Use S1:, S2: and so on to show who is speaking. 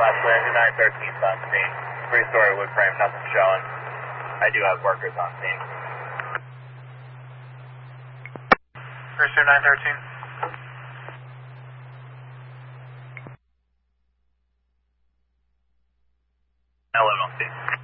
S1: last wind, 913's on scene. 3-story wood frame, nothing showing. I do have workers on scene.
S2: First 913.
S1: I'll let on scene.